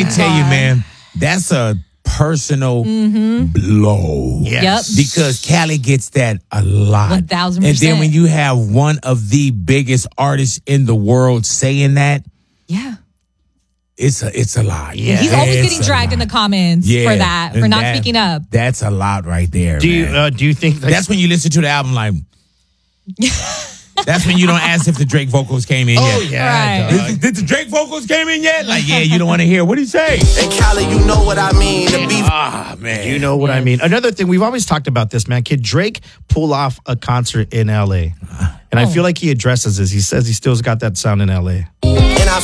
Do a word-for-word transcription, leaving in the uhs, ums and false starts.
tell you, man, that's a personal mm-hmm. blow. Yes. Yep. Because Cali gets that a lot. one thousand And percent. then when you have one of the biggest artists in the world saying that, yeah. it's a it's a lot. Yeah. He's always It's getting a dragged in lot. the comments Yeah. for that, for And not that- speaking up. That's a lot right there, Do you man. uh, do you think like, That's when you listen to the album like... That's when you don't ask if the Drake vocals came in Oh yet. yeah, Right. dog. Did, did the Drake vocals came in yet? Like, yeah, you don't want to hear. What did he say? And Cali, you know what I mean. The beef. Ah, man. You know what I mean? Another thing, we've always talked about this, man. Could Drake pull off a concert in L A? And I feel like he addresses this. He says he still's got that sound in L A. And I